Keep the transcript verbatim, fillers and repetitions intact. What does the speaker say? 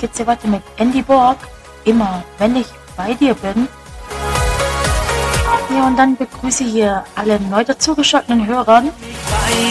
geht's hier weiter mit Andy Borg. Immer, wenn ich bei dir bin. Ja, und dann begrüße ich hier alle neu dazugeschalteten Hörern.